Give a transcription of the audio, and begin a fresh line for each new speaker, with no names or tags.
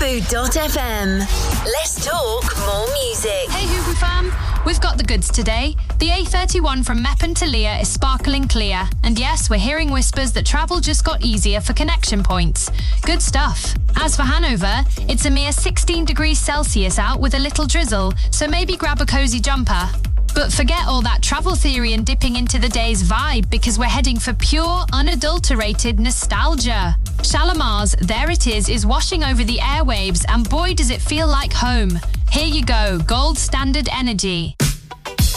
Hoofu.fm. Let's talk more music.
Hey Hoofu fam, we've got the goods today. The A31 from Meppen to Leah is sparkling clear. And yes, we're hearing whispers that travel just got easier for connection points. Good stuff. As for Hanover, it's a mere 16 degrees Celsius out with a little drizzle, so maybe grab a cozy jumper. But forget all that travel theory and dipping into the day's vibe, because we're heading for pure, unadulterated nostalgia. Shalimar's There It Is washing over the airwaves, and boy does it feel like home. Here you go, gold standard energy.